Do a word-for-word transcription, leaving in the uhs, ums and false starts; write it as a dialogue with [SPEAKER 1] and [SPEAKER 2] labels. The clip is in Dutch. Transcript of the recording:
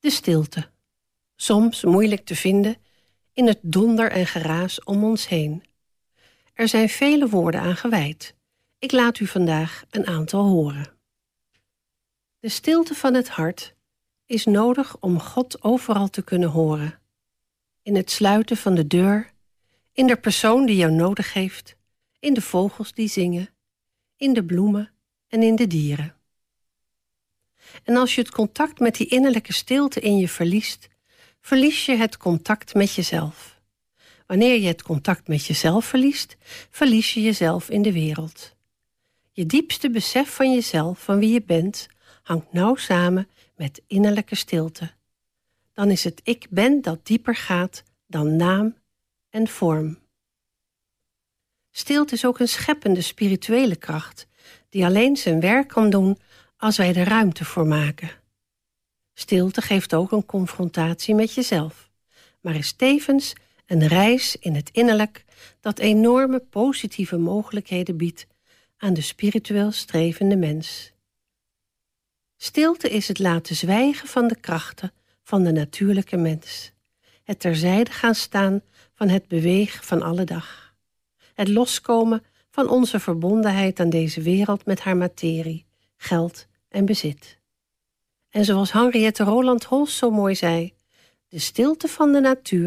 [SPEAKER 1] De stilte. Soms moeilijk te vinden in het donder en geraas om ons heen. Er zijn vele woorden aan gewijd. Ik laat u vandaag een aantal horen. De stilte van het hart is nodig om God overal te kunnen horen. In het sluiten van de deur, in de persoon die jou nodig heeft, in de vogels die zingen, in de bloemen en in de dieren. En als je het contact met die innerlijke stilte in je verliest, verlies je het contact met jezelf. Wanneer je het contact met jezelf verliest, verlies je jezelf in de wereld. Je diepste besef van jezelf, van wie je bent, hangt nauw samen met innerlijke stilte. Dan is het ik ben dat dieper gaat dan naam en vorm. Stilte is ook een scheppende spirituele kracht die alleen zijn werk kan doen als wij er ruimte voor maken. Stilte geeft ook een confrontatie met jezelf, maar is tevens een reis in het innerlijk dat enorme positieve mogelijkheden biedt aan de spiritueel strevende mens. Stilte is het laten zwijgen van de krachten van de natuurlijke mens. Het terzijde gaan staan van het bewegen van alle dag. Het loskomen van onze verbondenheid aan deze wereld met haar materie, geld en bezit. En zoals Henriette Roland Holst zo mooi zei, de stilte van de natuur